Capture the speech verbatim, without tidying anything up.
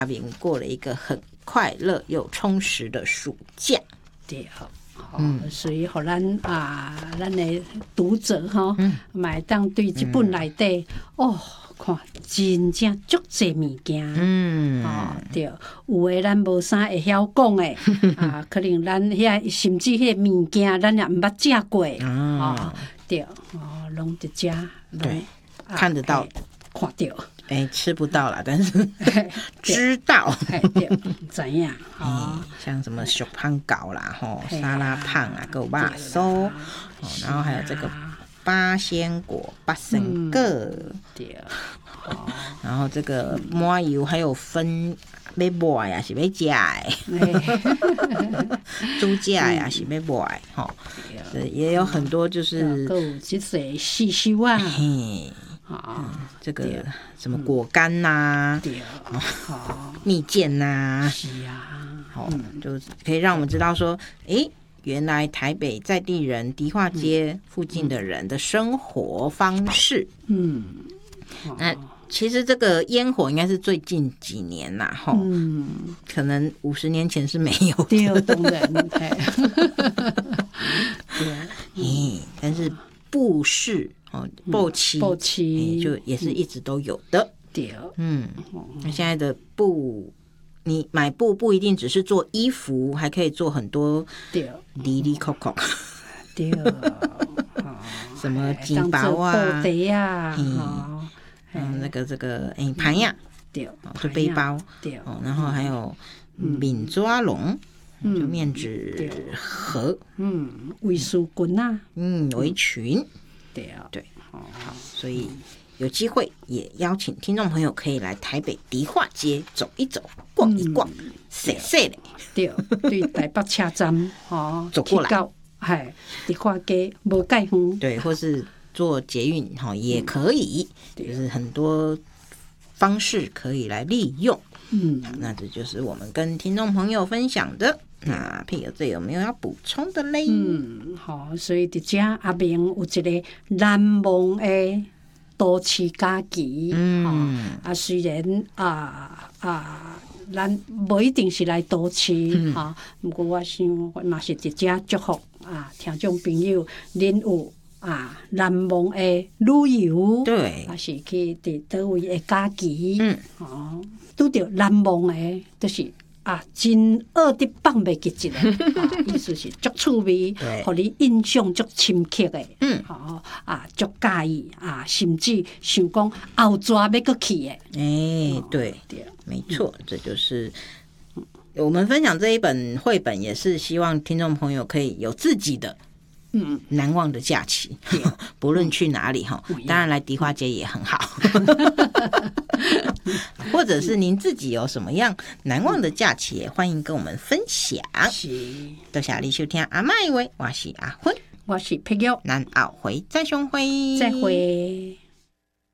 阿明过了一个很快乐又充实的暑假。 对，嗯，所以互咱啊，咱的读者吼，嘛会当对这本内底、嗯、哦，看真正足侪物件，嗯，哦，对，有诶咱无啥会晓讲诶，啊，可能咱遐甚至迄个物件咱也毋捌食过，嗯、哦，对，哦，拢伫遮， 对，啊、看得到， 看到。 哎，吃不到啦，但是知道， 对，怎样？ 哦，像什么小胖糕啦，吼，沙拉胖啊，够巴酥，然后还有这个八仙果、八神个，对，然后这个麻油还有分要买呀，是要吃的，猪架呀是要买，吼，也有很多就是够这些细细哇。 嗯，这个什么果干呐、啊，蜜饯呐， 是啊， 好，就可以让我们知道说，哎，原来台北在地人迪化街附近的人的生活方式，嗯，那其实这个烟火应该是最近几年呐，哈，嗯，可能五十年前是没有的， 对，当然， 对，但是布市。哦，布漆， 布漆、 欸、就也是一直都有的。 对， 嗯，那现在的布，你买布不一定只是做衣服，还可以做很多哩哩扣扣。 对， 什么金包啊、 布袋啊， 嗯，嗯那个这个哎盘呀， 对， 就背包， 对， 哦，然后还有面抓笼。就面纸盒， 嗯，卫生裙啊， 嗯，围裙。 对啊， 对，好，所以有机会也邀请听众朋友可以来台北迪化街走一走、逛一逛，踅踅嘞。 对，对，台北车站哦， 走过来， 嗨，迪化街无介远， 对，或是坐捷运哈也可以，就是很多方式可以来利用。嗯，那这就是我们跟听众朋友分享的。那譬如这有没有要补充的嘞？ 嗯，好，所以伫遮阿明有一个难忘的都市假期，嗯，哦、啊，虽然啊啊，咱无一定是来都市，嗯、哈，不过我想我嘛是伫遮祝福啊，听众朋友，恁有啊难忘的旅游， 对， 啊是去伫倒位的假期，嗯，哦，拄着难忘的，就是啊，真恶的放袂记一个，啊，意思是足趣味，互你印象足深刻的，嗯，好啊，足介意啊，甚至想讲后抓要搁去的， 哎、欸，对，对，没错，嗯、这就是我们分享这一本绘本，也是希望听众朋友可以有自己的。嗯，难忘的假期，不论去哪里哈，当然来迪化街也很好，或者是您自己有什么样难忘的假期，也欢迎跟我们分享。 是， 多谢你收听阿嬤的话，我是阿芬， 我是佩玉， 咱后回再相会， 再会。